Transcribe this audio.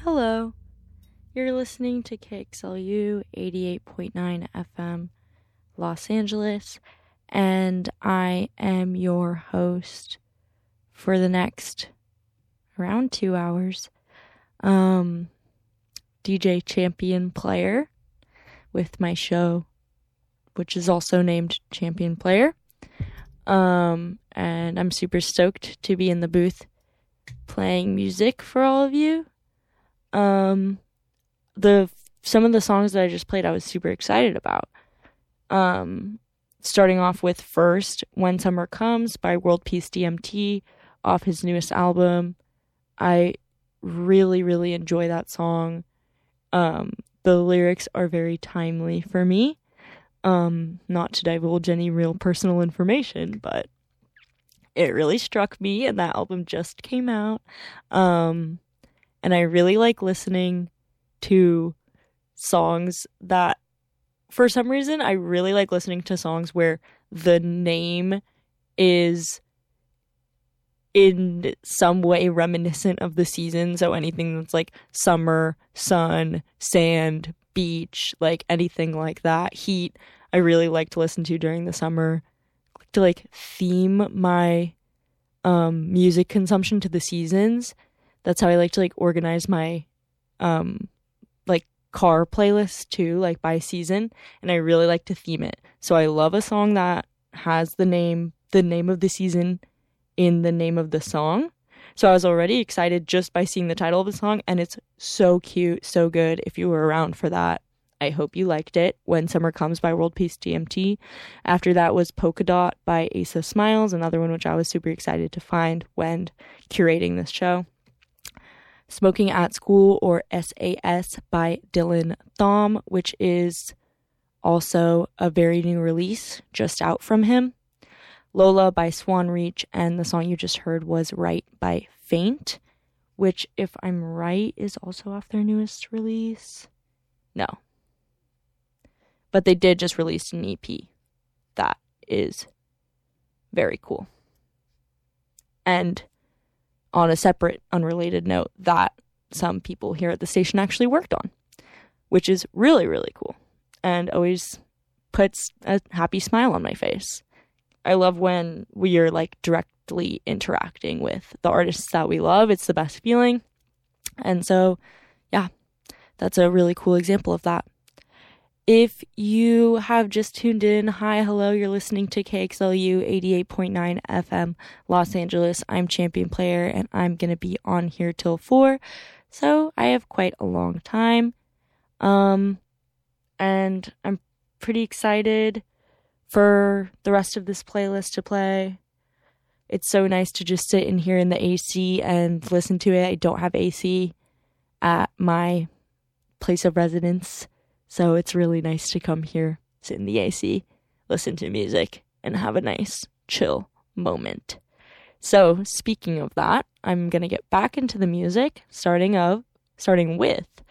Hello, you're listening to KXLU 88.9 FM Los Angeles, and I am your host for the next around 2 hours, DJ Champion Player, with my show, which is also named Champion Player, and I'm super stoked to be in the booth playing music for all of you. Some of the songs that I just played, I was super excited about. Starting off with first, When Summer Comes by World Peace DMT off his newest album. I really, really enjoy that song. The lyrics are very timely for me. Not to divulge any real personal information, but it really struck me, and that album just came out. And I really like listening to songs that, for some reason, I really like listening to songs where the name is in some way reminiscent of the season. So anything that's like summer, sun, sand, beach, like anything like that. Heat, I really like to listen to during the summer. I like to like theme my music consumption to the seasons. That's how I like to like organize my like car playlist too, like by season, and I really like to theme it. So I love a song that has the name of the season in the name of the song. So I was already excited just by seeing the title of the song, and it's so cute, so good. If you were around for that, I hope you liked it. When Summer Comes by World Peace DMT. After that was Polka Dot by Asa Smiles, another one which I was super excited to find when curating this show. Smoking at School, or SAS, by Dylan Thom, which is also a very new release just out from him. Lola by Swan Reach, and the song you just heard was Right by Faint, which, if I'm right, is also off their newest release. No. But they did just release an EP. That is very cool. And on a separate, unrelated note, that some people here at the station actually worked on, which is really, really cool, and always puts a happy smile on my face. I love when we are like directly interacting with the artists that we love. It's the best feeling. And so, yeah, that's a really cool example of that. If you have just tuned in, hi, hello, you're listening to KXLU 88.9 FM Los Angeles. I'm Champion Player, and I'm going to be on here till 4, so I have quite a long time. And I'm pretty excited for the rest of this playlist to play. It's so nice to just sit in here in the AC and listen to it. I don't have AC at my place of residence, so it's really nice to come here, sit in the AC, listen to music, and have a nice, chill moment. So, speaking of that, I'm going to get back into the music, starting with